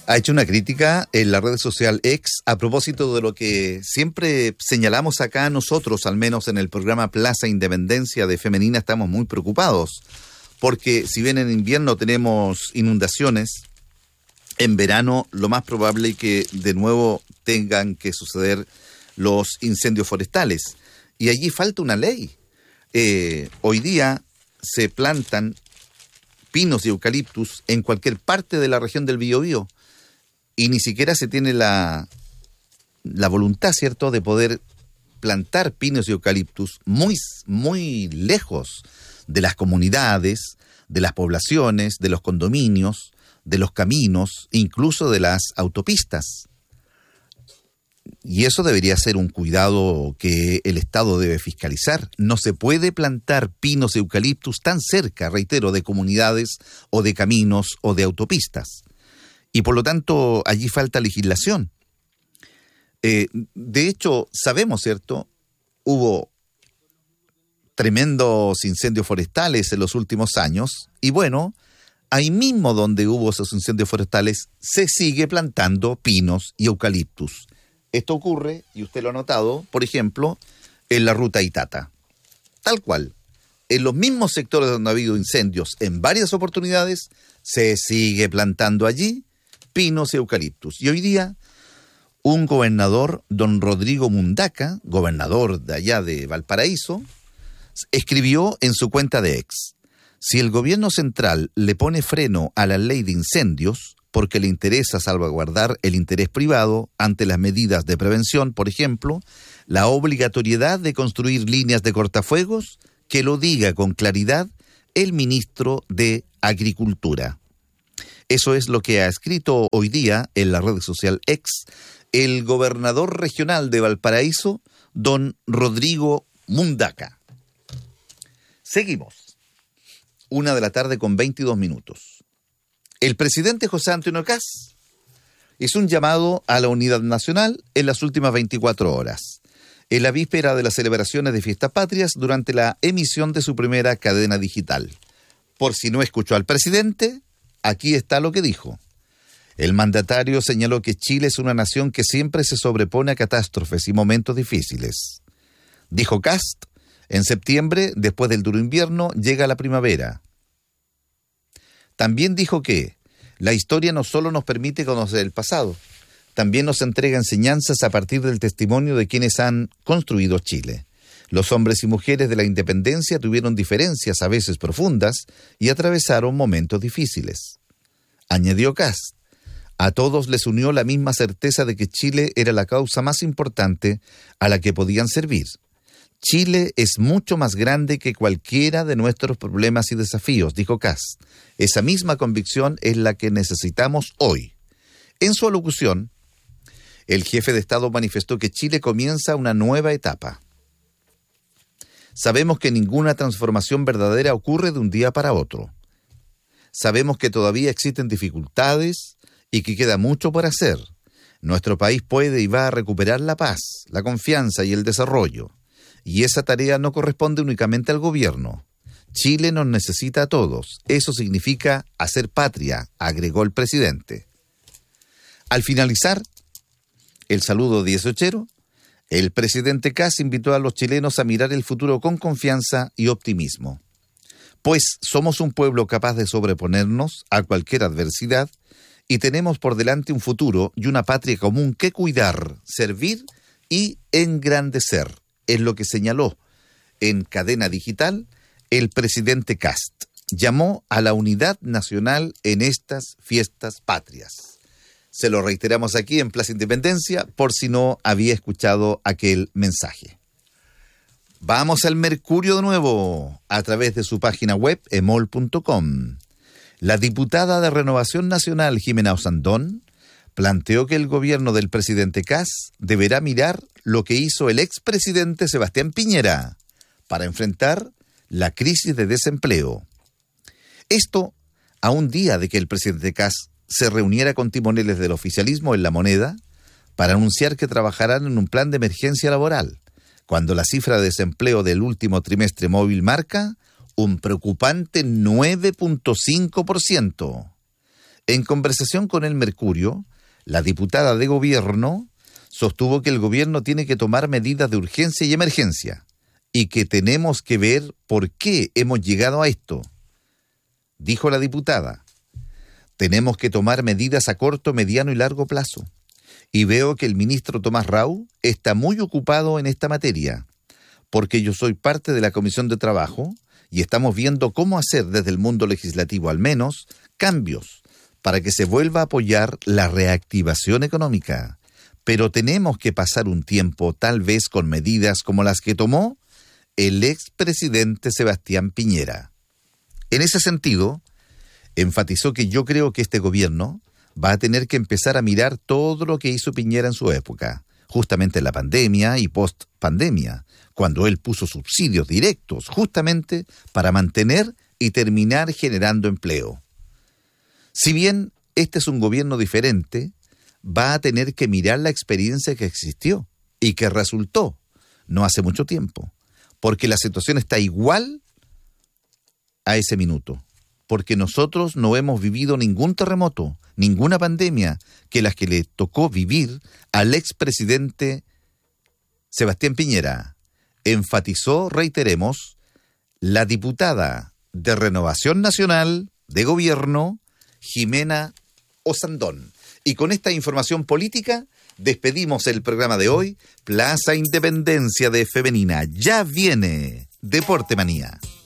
Ha hecho una crítica en la red social X a propósito de lo que siempre señalamos acá nosotros, al menos en el programa Plaza Independencia de Femenina, estamos muy preocupados. Porque si bien en invierno tenemos inundaciones, en verano lo más probable es que de nuevo tengan que suceder los incendios forestales. Y allí falta una ley. Hoy día se plantan pinos y eucaliptus en cualquier parte de la región del Biobío. Y ni siquiera se tiene la voluntad, ¿cierto?, de poder plantar pinos y eucaliptus muy lejos de las comunidades, de las poblaciones, de los condominios, de los caminos, incluso de las autopistas. Y eso debería ser un cuidado que el Estado debe fiscalizar. No se puede plantar pinos y eucaliptus tan cerca, reitero, de comunidades o de caminos o de autopistas. Y por lo tanto, allí falta legislación. De hecho, sabemos, ¿cierto? Hubo tremendos incendios forestales en los últimos años. Y bueno, ahí mismo donde hubo esos incendios forestales, se sigue plantando pinos y eucaliptus. Esto ocurre, y usted lo ha notado, por ejemplo, en la ruta Itata. Tal cual. En los mismos sectores donde ha habido incendios en varias oportunidades, se sigue plantando allí pinos y eucaliptus. Y hoy día, un gobernador, don Rodrigo Mundaca, gobernador de allá de Valparaíso, escribió en su cuenta de X: si el gobierno central le pone freno a la ley de incendios porque le interesa salvaguardar el interés privado ante las medidas de prevención, por ejemplo, la obligatoriedad de construir líneas de cortafuegos, que lo diga con claridad el ministro de Agricultura. Eso es lo que ha escrito hoy día en la red social X el gobernador regional de Valparaíso, don Rodrigo Mundaca. Seguimos. 1:22 p.m. El presidente José Antonio Kast hizo un llamado a la unidad nacional en las últimas 24 horas, en la víspera de las celebraciones de Fiestas Patrias, durante la emisión de su primera cadena digital. Por si no escuchó al presidente, aquí está lo que dijo. El mandatario señaló que Chile es una nación que siempre se sobrepone a catástrofes y momentos difíciles. Dijo Kast: en septiembre, después del duro invierno, llega la primavera. También dijo que la historia no solo nos permite conocer el pasado, también nos entrega enseñanzas a partir del testimonio de quienes han construido Chile. Los hombres y mujeres de la independencia tuvieron diferencias a veces profundas y atravesaron momentos difíciles. Añadió Kast: a todos les unió la misma certeza de que Chile era la causa más importante a la que podían servir. Chile es mucho más grande que cualquiera de nuestros problemas y desafíos, dijo Kast. Esa misma convicción es la que necesitamos hoy. En su alocución, el jefe de Estado manifestó que Chile comienza una nueva etapa. Sabemos que ninguna transformación verdadera ocurre de un día para otro. Sabemos que todavía existen dificultades y que queda mucho por hacer. Nuestro país puede y va a recuperar la paz, la confianza y el desarrollo. Y esa tarea no corresponde únicamente al gobierno. Chile nos necesita a todos. Eso significa hacer patria, agregó el presidente. Al finalizar el saludo 18, el presidente Kast invitó a los chilenos a mirar el futuro con confianza y optimismo. Pues somos un pueblo capaz de sobreponernos a cualquier adversidad y tenemos por delante un futuro y una patria común que cuidar, servir y engrandecer. Es lo que señaló en cadena digital el presidente Kast. Llamó a la unidad nacional en estas fiestas patrias. Se lo reiteramos aquí en Plaza Independencia por si no había escuchado aquel mensaje. Vamos al Mercurio de nuevo a través de su página web emol.com. La diputada de Renovación Nacional, Jimena Osandón, planteó que el gobierno del presidente Kast deberá mirar lo que hizo el expresidente Sebastián Piñera para enfrentar la crisis de desempleo. Esto a un día de que el presidente Kast se reuniera con timoneles del oficialismo en La Moneda para anunciar que trabajarán en un plan de emergencia laboral, cuando la cifra de desempleo del último trimestre móvil marca un preocupante 9.5%. En conversación con El Mercurio, la diputada de gobierno sostuvo que el gobierno tiene que tomar medidas de urgencia y emergencia y que tenemos que ver por qué hemos llegado a esto. Dijo la diputada, tenemos que tomar medidas a corto, mediano y largo plazo. Y veo que el ministro Tomás Rau está muy ocupado en esta materia, porque yo soy parte de la Comisión de Trabajo y estamos viendo cómo hacer desde el mundo legislativo al menos cambios para que se vuelva a apoyar la reactivación económica. Pero tenemos que pasar un tiempo tal vez con medidas como las que tomó el expresidente Sebastián Piñera. En ese sentido, enfatizó que yo creo que este gobierno va a tener que empezar a mirar todo lo que hizo Piñera en su época, justamente en la pandemia y post-pandemia, cuando él puso subsidios directos justamente para mantener y terminar generando empleo. Si bien este es un gobierno diferente, va a tener que mirar la experiencia que existió y que resultó no hace mucho tiempo, porque la situación está igual a ese minuto, porque nosotros no hemos vivido ningún terremoto, ninguna pandemia que las que le tocó vivir al expresidente Sebastián Piñera, enfatizó, reiteremos, la diputada de Renovación Nacional de Gobierno, Jimena Osandón. Y con esta información política despedimos el programa de hoy, Plaza Independencia de Femenina. Ya viene Deporte Manía.